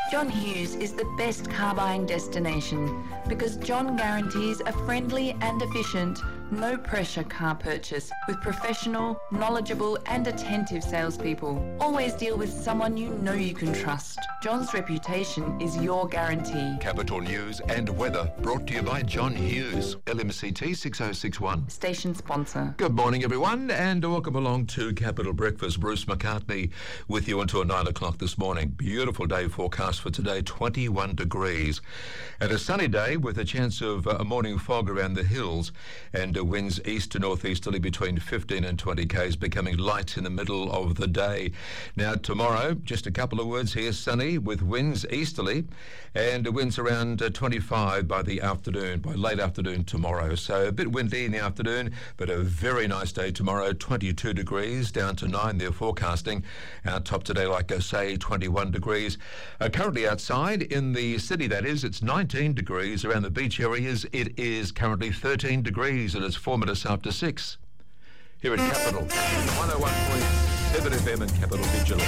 John Hughes is the best car buying destination because John guarantees a friendly and efficient, no pressure car purchase with professional, knowledgeable and attentive salespeople. Always deal with someone you know you can trust. John's reputation is your guarantee. Capital News and Weather brought to you by John Hughes, LMCT 6061. Station sponsor. Good morning everyone and welcome along to Capital Breakfast. Bruce McCartney with you until 9 o'clock this morning. Beautiful day forecast for today, 21 degrees. And a sunny day with a chance of a morning fog around the hills and winds east to northeasterly between 15 and 20 k's, becoming light in the middle of the day. Now tomorrow, just a couple of words here, sunny with winds easterly and winds around 25 by the afternoon, by late afternoon tomorrow. So a bit windy in the afternoon, but a very nice day tomorrow, 22 degrees down to 9 they're forecasting. Our top today, like I say, 21 degrees. Currently outside in the city, that is, it's 19 degrees. Around the beach areas, it is currently 13 degrees and it's 4 minutes after 6. Here at Capital, 101.7 FM and Capital Digital.